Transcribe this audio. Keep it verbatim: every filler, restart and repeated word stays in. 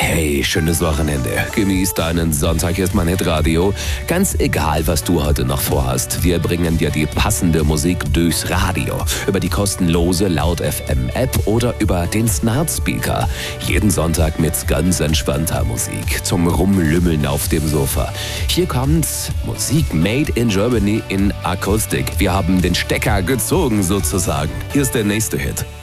Hey, schönes Wochenende. Genieß deinen Sonntag, hier ist mein Hitradio. Ganz egal, was du heute noch vorhast. Wir bringen dir die passende Musik durchs Radio. Über die kostenlose Laut F M App oder über den Smart Speaker. Jeden Sonntag mit ganz entspannter Musik. Zum Rumlümmeln auf dem Sofa. Hier kommt Musik made in Germany in Akustik. Wir haben den Stecker gezogen sozusagen. Hier ist der nächste Hit.